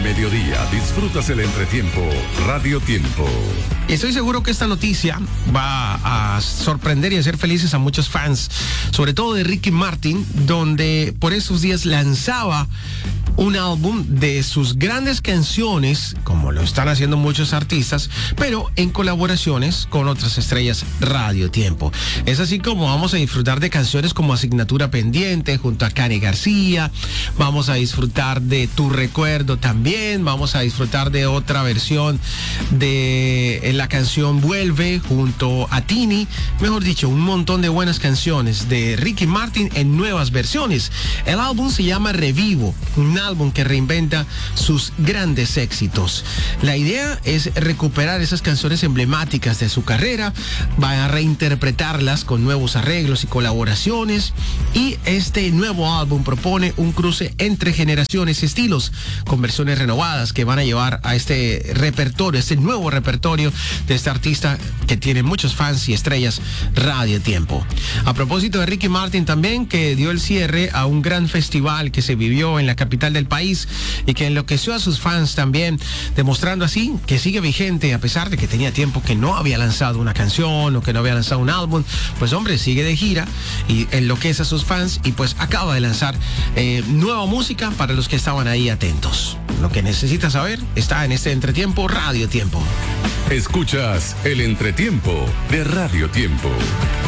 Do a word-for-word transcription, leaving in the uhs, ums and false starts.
mediodía disfrutas el entretiempo Radio Tiempo. Y estoy seguro que esta noticia va a sorprender y hacer felices a muchos fans, sobre todo de Ricky Martin, donde por esos días lanzaba un álbum de sus grandes canciones, como lo están haciendo muchos artistas, pero en colaboraciones con otras estrellas Radio Tiempo. Es así como vamos a disfrutar de canciones como Asignatura Pendiente junto a Cani García, vamos a disfrutar de Tu Recuerdo también, vamos a disfrutar de otra versión de la canción Vuelve junto a Tini, mejor dicho, un montón de buenas canciones de Ricky Martin en nuevas versiones. El álbum se llama Revivo, un álbum que reinventa sus grandes éxitos. La idea es recuperar esas canciones emblemáticas de su carrera, va a reinterpretarlas con nuevos arreglos y colaboraciones, y este nuevo álbum propone un cruce entre generaciones y estilos, con versiones renovadas que van a llevar a este repertorio, este nuevo repertorio de este artista que tiene muchos fans y estrellas Radio Tiempo. A propósito de Ricky Martin también, que dio el cierre a un gran festival que se vivió en la capital del país y que enloqueció a sus fans también, demostrando así que sigue vigente a pesar de que tenía tiempo que no había lanzado una canción o que no había lanzado un álbum. Pues hombre, sigue de gira y enloquece a sus fans, y pues acaba de lanzar eh, nueva música para los que estaban ahí atentos. Lo que necesitas saber está en este entretiempo Radio Tiempo. Escuchas el entretiempo de Radio Tiempo.